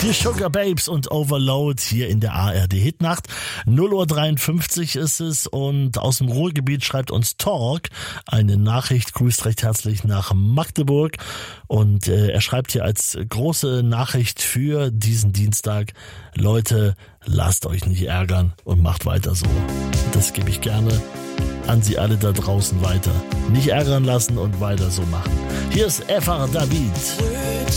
Die Sugar Babes und Overload hier in der ARD Hitnacht. 0:53 Uhr ist es und aus dem Ruhrgebiet schreibt uns Tork eine Nachricht, grüßt recht herzlich nach Magdeburg und er schreibt hier als große Nachricht für diesen Dienstag: Leute, lasst euch nicht ärgern und macht weiter so. Das gebe ich gerne an Sie alle da draußen weiter. Nicht ärgern lassen und weiter so machen. Hier ist Efar David.